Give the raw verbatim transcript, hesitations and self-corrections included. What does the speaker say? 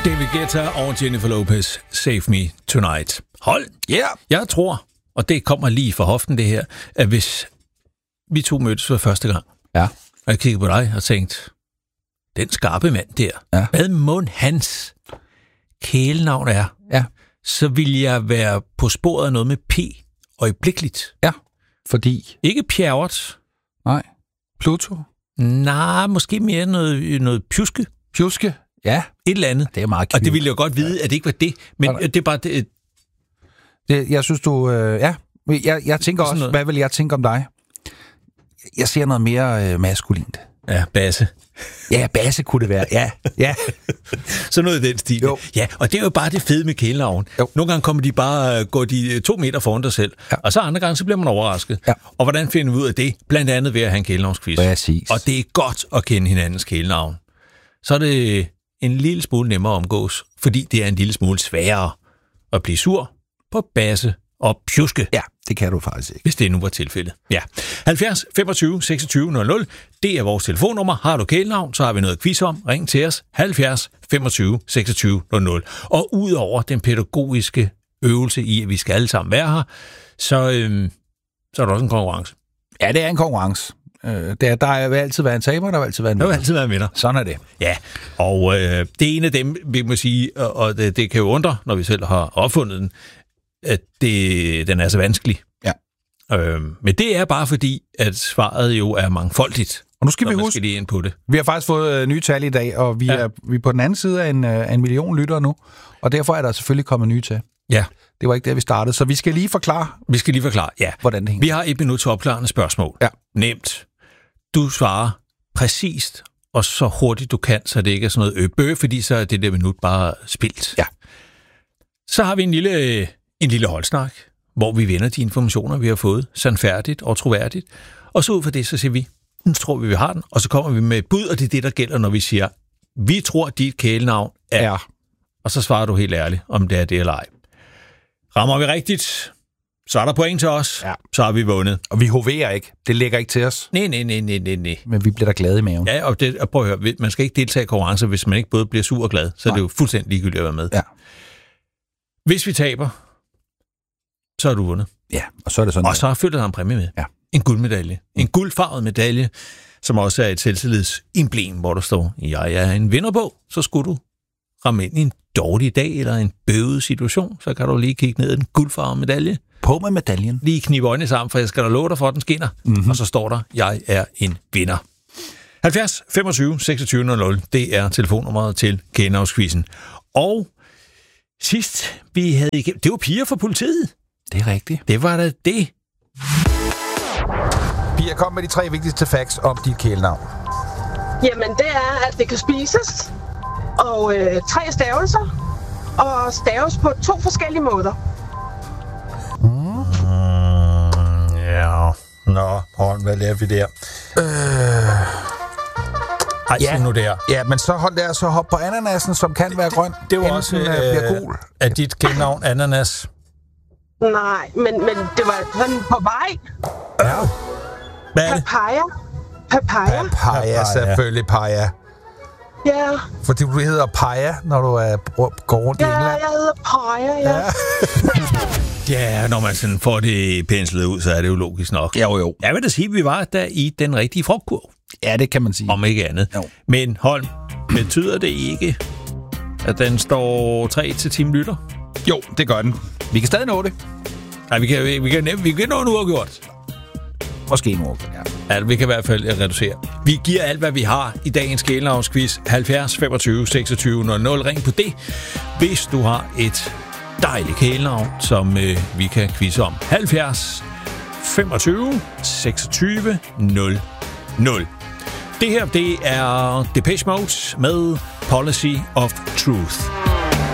David Guetta og Jennifer Lopez, Save Me Tonight. Hold! Ja! Yeah. Jeg tror, og det kommer lige fra hoften det her, at hvis vi to mødtes for første gang, ja. og jeg kiggede på dig og tænkte, den skarpe mand der, ja. hvad mund hans kælenavn er, ja. så vil jeg være på sporet af noget med P øjeblikkeligt. Ja, fordi... Ikke Pjerrot. Nej. Pluto? Nej, måske mere noget, noget pjuske. Pjuske? Ja. Et eller andet. Det er meget cute. Og det ville jeg godt vide, at det ikke var det. Men okay. det er bare... Det, det, jeg synes, du... Øh, ja, jeg, jeg tænker også, noget. Hvad vil jeg tænke om dig? Jeg ser noget mere øh, maskulint. Ja, basse. Ja, basse kunne det være. Ja, ja. Så noget i den stil. Jo. Ja, og det er jo bare det fede med kælenavn. Nogle gange kommer de bare, går de to meter foran dig selv, ja. Og så andre gange, så bliver man overrasket. Ja. Og hvordan finder vi ud af det? Blandt andet ved at have en kælenavnsquiz. Præcis. Og det er godt at kende hinandens kælenavn. Så er det en lille smule nemmere at omgås, fordi det er en lille smule sværere at blive sur på basse og pjuske. Ja, det kan du faktisk ikke. Hvis det nu var tilfældet. Ja. halvfjerds femogtyve seksogtyve nul nul, det er vores telefonnummer. Har du kælenavn, så har vi noget quiz om. Ring til os. halvfjerds femogtyve seksogtyve nul nul. Og udover den pædagogiske øvelse i, at vi skal alle sammen være her, så, øhm, så er der også en konkurrence. Ja, det er en konkurrence. Øh, der, der vil altid være en taber, der vil altid være en vinder. Der vil altid være en vinder. Sådan er det. Ja, og øh, det er en af dem, vi må sige, og, og det, det kan jo undre, når vi selv har opfundet den, at det, den er så vanskelig. Ja. Øhm, men det er bare fordi, at svaret jo er mangfoldigt. Og nu skal vi huske, skal lige ind på det. Vi har faktisk fået øh, nye tal i dag, og vi, ja. er, vi er på den anden side af en, øh, en million lyttere nu, og derfor er der selvfølgelig kommet nye til. Ja. Det var ikke der, vi startede, så vi skal lige forklare, Vi skal lige forklare, ja. hvordan det hænger. Vi har et minut til opklarende spørgsmål. Ja. Nemt. Du svarer præcist, og så hurtigt du kan, så det ikke er sådan noget øbø, fordi så er det der minut bare spildt. Ja. Så har vi en lille, en lille holdsnak, hvor vi vender de informationer, vi har fået, sandfærdigt og troværdigt. Og så ud fra det, så siger vi, nu tror vi, vi har den, og så kommer vi med et bud, og det er det, der gælder, når vi siger, vi tror, dit kælenavn er. Ja. Og så svarer du helt ærligt, om det er det eller ej. Rammer vi rigtigt, så er der point til os, ja. Så har vi vundet. Og vi hoverer ikke. Det ligger ikke til os. Nej, nej, nej, nej, nej, nej. Men vi bliver da glade i maven. Ja, og, det, og prøv at høre, man skal ikke deltage i konkurrencer, hvis man ikke både bliver sur og glad. Så Nej. Er det jo fuldstændig ligegyldigt at være med. Ja. Hvis vi taber, så er du vundet. Ja, og så er det sådan. Og så følger der en præmie med. Ja. En guldmedalje. Mm. En guldfarvet medalje, som også er et selvtillidsemblem, hvor der står, jeg er en vinderbog, så skulle du ramme ind i en dårlig dag eller en bøvet situation, så kan du lige kigge ned i den guldfarvede medalje. På med medaljen. Lige knibe øjnene sammen, for jeg skal da love dig for, at den skinner. Mm-hmm. Og så står der, jeg er en vinder. halvfjerds femogtyve seksogtyve nul nul, det er telefonnummeret til kælenavnsquizzen. Og sidst vi havde igennem, det var piger fra politiet. Det er rigtigt. Det var da det. Pia, kom med de tre vigtigste facts om dit kælenavn. Jamen, det er, at det kan spises, og øh, tre stavelser, og staves på to forskellige måder. Mm. Mm, ja. Nå, hold, hvad laver vi der? Øh... Ej, ja. nu der. Ja, men så hold der, så hop på ananasen, som kan være grøn. Det, det var også, øh, bliver gul. Er dit kælenavn ananas? Nej, men, men det var sådan på vej. Ja. Hvad er det? Papaya. Papaya. Papaya, selvfølgelig Paja. Ja. Fordi du hedder Paja, når du er, går rundt ja, i England. Ja, jeg hedder Paja, ja. Ja. Ja, når man sådan får det penslet ud, så er det jo logisk nok. Jo, jo. Jeg vil da sige, at vi var der i den rigtige frugtkurv. Ja, det kan man sige. Om ikke andet. Jo. Men Holm, betyder det ikke, at den står tre til ti lytter? Jo, det gør den. Vi kan stadig nå det. Nej, vi kan, vi kan, vi kan nå en uafgjort. Måske en uge, ja. Ja, vi kan i hvert fald reducere. Vi giver alt, hvad vi har i dagens kælenavnsquiz. halvfjerds femogtyve seksogtyve nul nul. Ring på det, hvis du har et dejligt kælenavn, som øh, vi kan quizze om. halvfjerds femogtyve seksogtyve nul nul. Det her, det er Depeche Mode med Policy of Truth.